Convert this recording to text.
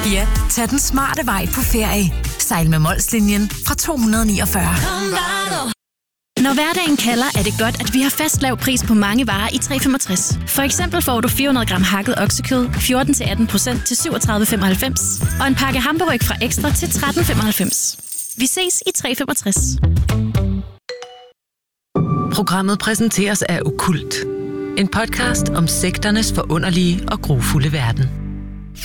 Ja, tag den smarte vej på ferie. Sejl med Molslinjen fra 249. Når hverdagen kalder, er det godt, at vi har fast lav pris på mange varer i 365. For eksempel får du 400 gram hakket oksekød, 14-18% til 37,95. Og en pakke hamburg fra Ekstra til 13,95. Vi ses i 365. Programmet præsenteres af Okkult. En podcast om sekternes forunderlige og grufulde verden.